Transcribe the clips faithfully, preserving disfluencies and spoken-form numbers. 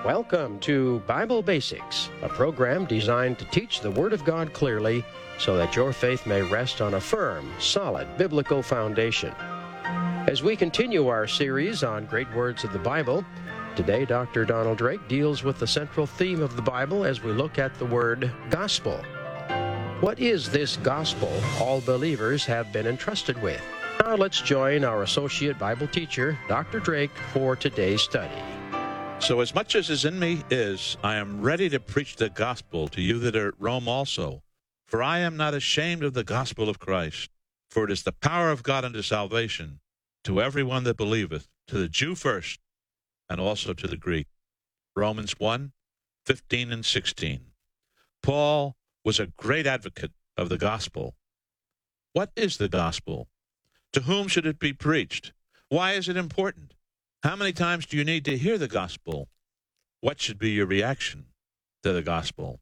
Welcome to Bible Basics, a program designed to teach the Word of God clearly so that your faith may rest on a firm, solid, biblical foundation. As we continue our series on great words of the Bible, today Doctor Donald Drake deals with the central theme of the Bible as we look at the word gospel. What is this gospel all believers have been entrusted with? Now let's join our associate Bible teacher, Doctor Drake, for today's study. So as much as is in me is, I am ready to preach the gospel to you that are at Rome also. For I am not ashamed of the gospel of Christ, for it is the power of God unto salvation to every one that believeth, to the Jew first, and also to the Greek. Romans one, fifteen and sixteen. Paul was a great advocate of the gospel. What is the gospel? To whom should it be preached? Why is it important? How many times do you need to hear the gospel? What should be your reaction to the gospel?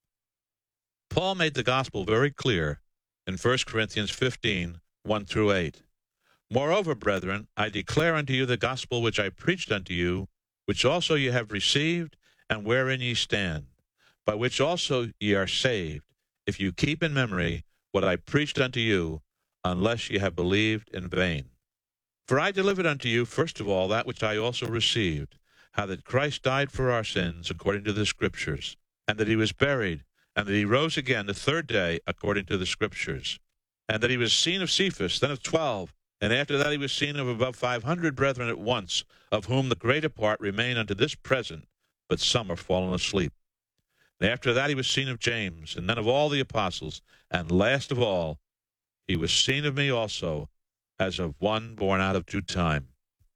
Paul made the gospel very clear in First Corinthians fifteen, one through eight. Moreover, brethren, I declare unto you the gospel which I preached unto you, which also ye have received, and wherein ye stand, by which also ye are saved, if you keep in memory what I preached unto you, unless ye have believed in vain. For I delivered unto you, first of all, that which I also received, how that Christ died for our sins, according to the Scriptures, and that he was buried, and that he rose again the third day, according to the Scriptures, and that he was seen of Cephas, then of twelve, and after that he was seen of above five hundred brethren at once, of whom the greater part remain unto this present, but some are fallen asleep. And after that he was seen of James, and then of all the apostles, and last of all, he was seen of me also, as of one born out of due time.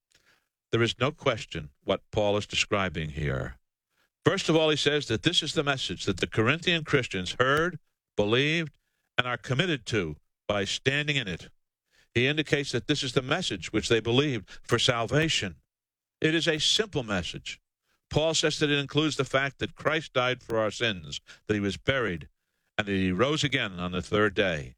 There is no question what Paul is describing here. First of all, he says that this is the message that the Corinthian Christians heard, believed, and are committed to by standing in it. He indicates that this is the message which they believed for salvation. It is a simple message. Paul says that it includes the fact that Christ died for our sins, that he was buried, and that he rose again on the third day.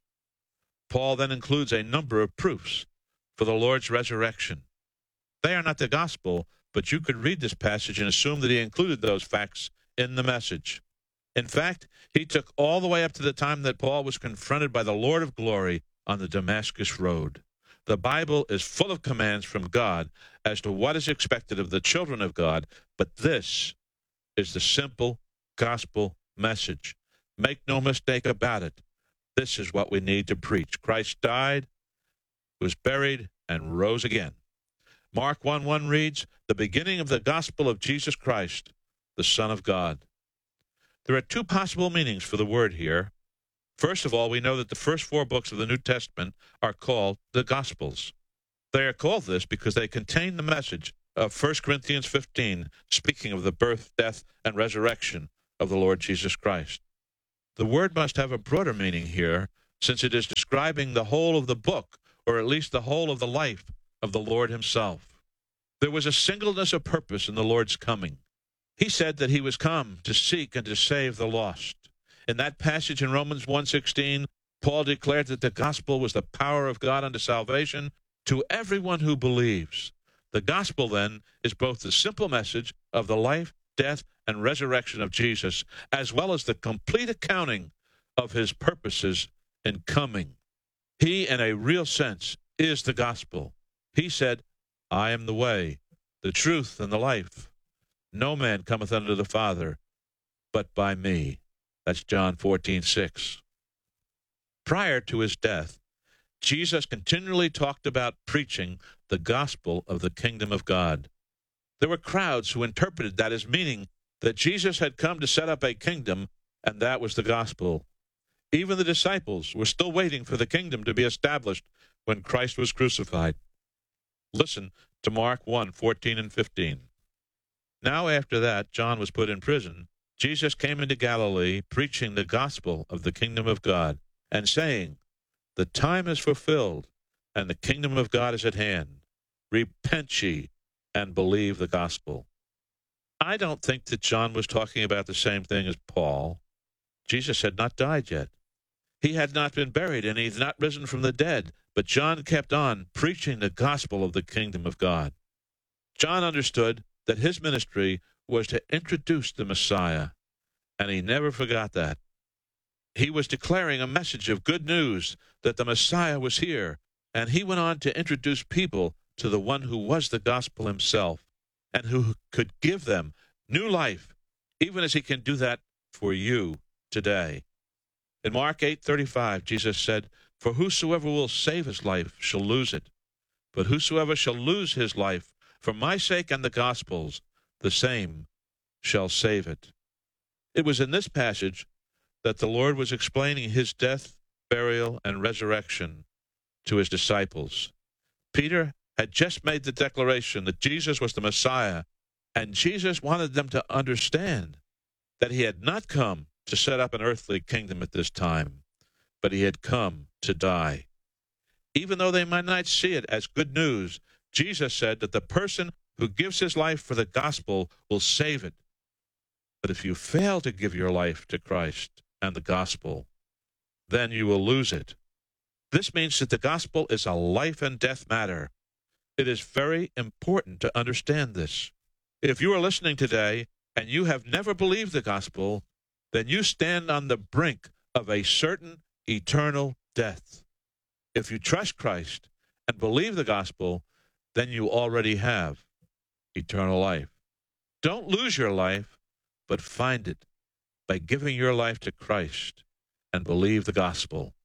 Paul then includes a number of proofs for the Lord's resurrection. They are not the gospel, but you could read this passage and assume that he included those facts in the message. In fact, he took all the way up to the time that Paul was confronted by the Lord of glory on the Damascus road. The Bible is full of commands from God as to what is expected of the children of God, but this is the simple gospel message. Make no mistake about it. This is what we need to preach. Christ died, was buried, and rose again. Mark one one reads, the beginning of the gospel of Jesus Christ, the Son of God. There are two possible meanings for the word here. First of all, we know that the first four books of the New Testament are called the Gospels. They are called this because they contain the message of First Corinthians fifteen, speaking of the birth, death, and resurrection of the Lord Jesus Christ. The word must have a broader meaning here, since it is describing the whole of the book, or at least the whole of the life of the Lord himself. There was a singleness of purpose in the Lord's coming. He said that he was come to seek and to save the lost. In that passage in Romans one sixteen, Paul declared that the gospel was the power of God unto salvation to everyone who believes. The gospel, then, is both the simple message of the life, death, and resurrection of Jesus, as well as the complete accounting of his purposes in coming. He, in a real sense, is the gospel. He said, I am the way, the truth, and the life. No man cometh unto the Father but by me. That's John fourteen six. Prior to his death, Jesus continually talked about preaching the gospel of the kingdom of God. There were crowds who interpreted that as meaning that Jesus had come to set up a kingdom, and that was the gospel. Even the disciples were still waiting for the kingdom to be established when Christ was crucified. Listen to Mark one fourteen and fifteen. Now after that, John was put in prison. Jesus came into Galilee, preaching the gospel of the kingdom of God, and saying, the time is fulfilled, and the kingdom of God is at hand. Repent ye, and believe the gospel. I don't think that John was talking about the same thing as Paul. Jesus had not died yet. He had not been buried, and he had not risen from the dead. But John kept on preaching the gospel of the kingdom of God. John understood that his ministry was to introduce the Messiah, and he never forgot that. He was declaring a message of good news that the Messiah was here, and he went on to introduce people to the one who was the gospel himself, and who could give them new life, even as he can do that for you today. In Mark eight thirty-five, Jesus said, "For whosoever will save his life shall lose it, but whosoever shall lose his life for my sake and the gospel's, the same shall save it." It was in this passage that the Lord was explaining his death, burial, and resurrection to his disciples. Peter had just made the declaration that Jesus was the Messiah, and Jesus wanted them to understand that he had not come to set up an earthly kingdom at this time, but he had come to die. Even though they might not see it as good news, Jesus said that the person who gives his life for the gospel will save it. But if you fail to give your life to Christ and the gospel, then you will lose it. This means that the gospel is a life and death matter. It is very important to understand this. If you are listening today and you have never believed the gospel, then you stand on the brink of a certain eternal death. If you trust Christ and believe the gospel, then you already have eternal life. Don't lose your life, but find it by giving your life to Christ and believe the gospel.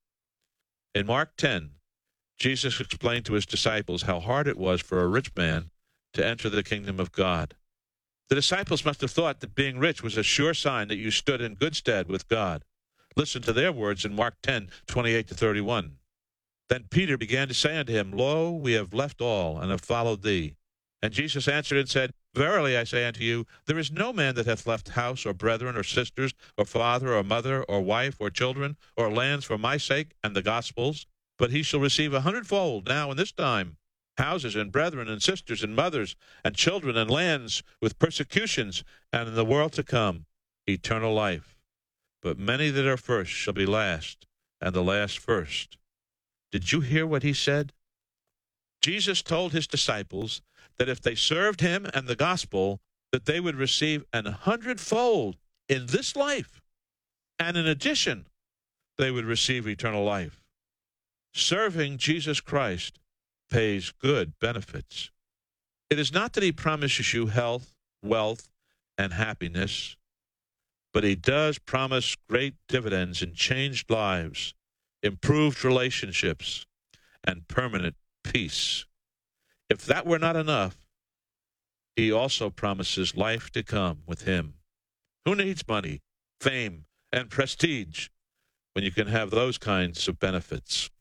In Mark ten, Jesus explained to his disciples how hard it was for a rich man to enter the kingdom of God. The disciples must have thought that being rich was a sure sign that you stood in good stead with God. Listen to their words in Mark ten, twenty-eight to thirty-one. Then Peter began to say unto him, Lo, we have left all, and have followed thee. And Jesus answered and said, Verily I say unto you, there is no man that hath left house, or brethren, or sisters, or father, or mother, or wife, or children, or lands for my sake and the gospel's, but he shall receive a hundredfold now in this time, houses and brethren and sisters and mothers and children and lands with persecutions, and in the world to come eternal life. But many that are first shall be last, and the last first. Did you hear what he said? Jesus told his disciples that if they served him and the gospel, that they would receive an hundredfold in this life, and in addition, they would receive eternal life. Serving Jesus Christ pays good benefits. It is not that he promises you health, wealth, and happiness, but he does promise great dividends in changed lives, improved relationships, and permanent peace. If that were not enough, he also promises life to come with him. Who needs money, fame, and prestige when you can have those kinds of benefits?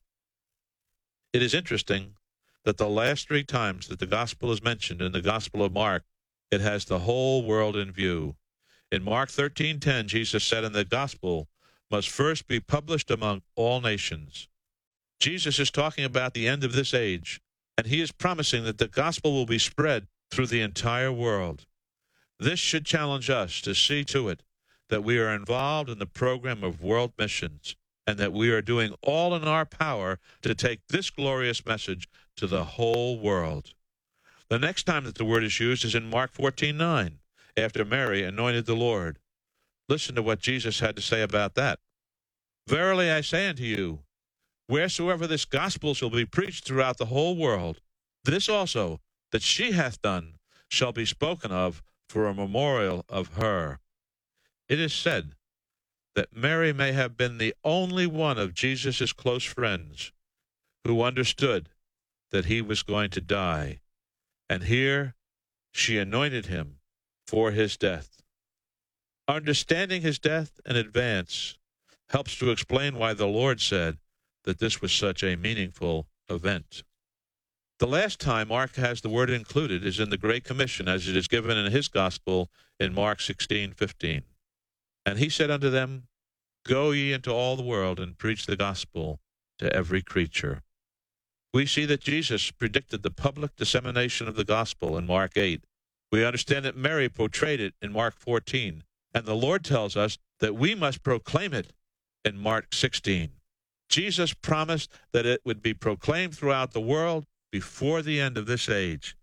It is interesting that the last three times that the gospel is mentioned in the Gospel of Mark, it has the whole world in view. In Mark thirteen ten, Jesus said, "And the gospel must first be published among all nations." Jesus is talking about the end of this age, and he is promising that the gospel will be spread through the entire world. This should challenge us to see to it that we are involved in the program of world missions, and that we are doing all in our power to take this glorious message to the whole world. The next time that the word is used is in Mark fourteen nine, after Mary anointed the Lord. Listen to what Jesus had to say about that. "Verily I say unto you, wheresoever this gospel shall be preached throughout the whole world, this also that she hath done shall be spoken of for a memorial of her." It is said that Mary may have been the only one of Jesus' close friends who understood that he was going to die, and here she anointed him for his death. Understanding his death in advance helps to explain why the Lord said that this was such a meaningful event. The last time Mark has the word included is in the Great Commission, as it is given in his gospel in Mark sixteen fifteen. And he said unto them, Go ye into all the world and preach the gospel to every creature. We see that Jesus predicted the public dissemination of the gospel in Mark eight. We understand that Mary portrayed it in Mark fourteen, and the Lord tells us that we must proclaim it in Mark sixteen. Jesus promised that it would be proclaimed throughout the world before the end of this age.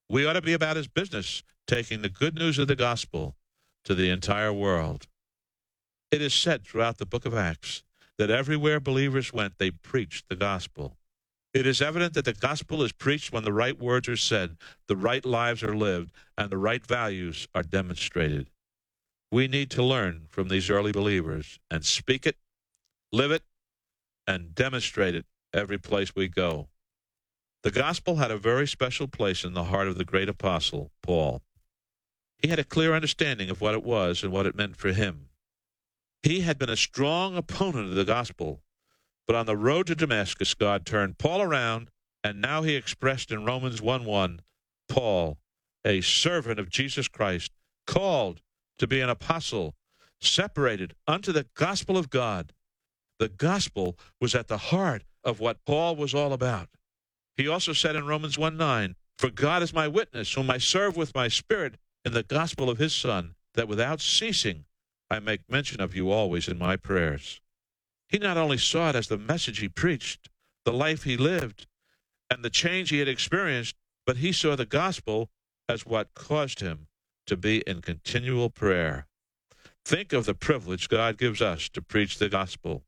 We ought to be about his business, taking the good news of the gospel to the entire world. It is said throughout the book of Acts that everywhere believers went, they preached the gospel. It is evident that the gospel is preached when the right words are said, the right lives are lived, and the right values are demonstrated. We need to learn from these early believers and speak it, live it, and demonstrate it every place we go. The gospel had a very special place in the heart of the great apostle, Paul. He had a clear understanding of what it was and what it meant for him. He had been a strong opponent of the gospel, but on the road to Damascus, God turned Paul around, and now he expressed in Romans one one, Paul, a servant of Jesus Christ, called to be an apostle, separated unto the gospel of God. The gospel was at the heart of what Paul was all about. He also said in Romans one nine, For God is my witness, whom I serve with my spirit in the gospel of his Son, that without ceasing I make mention of you always in my prayers. He not only saw it as the message he preached, the life he lived, and the change he had experienced, but he saw the gospel as what caused him to be in continual prayer. Think of the privilege God gives us to preach the gospel.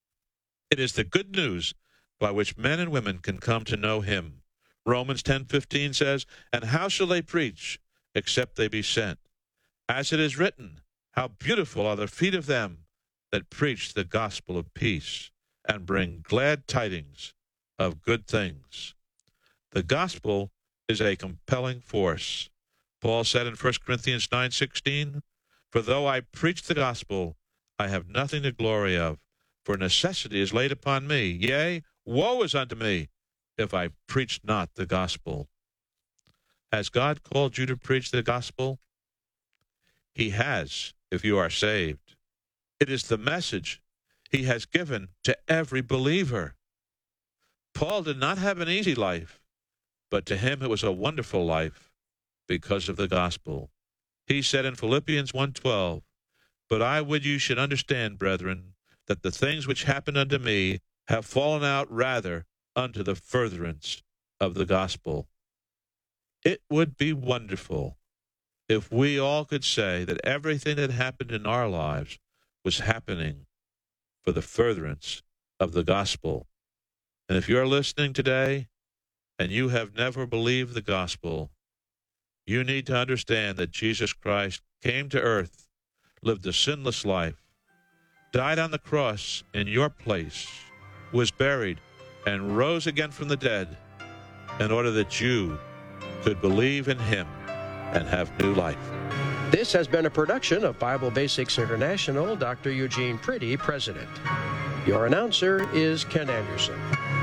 It is the good news by which men and women can come to know him. Romans ten fifteen says, And how shall they preach, except they be sent? As it is written, How beautiful are the feet of them that preach the gospel of peace, and bring glad tidings of good things. The gospel is a compelling force. Paul said in First Corinthians nine sixteen, For though I preach the gospel, I have nothing to glory of, for necessity is laid upon me. Yea, woe is unto me, if I preach not the gospel. Has God called you to preach the gospel? He has, if you are saved. It is the message he has given to every believer. Paul did not have an easy life, but to him it was a wonderful life because of the gospel. He said in Philippians one twelve, But I would you should understand, brethren, that the things which happened unto me have fallen out rather unto the furtherance of the gospel. It would be wonderful if we all could say that everything that happened in our lives was happening for the furtherance of the gospel. And if you're listening today and you have never believed the gospel, you need to understand that Jesus Christ came to earth, lived a sinless life, died on the cross in your place, was buried, and rose again from the dead in order that you could believe in him and have new life. This has been a production of Bible Basics International. Doctor Eugene Priddy, President. Your announcer is Ken Anderson.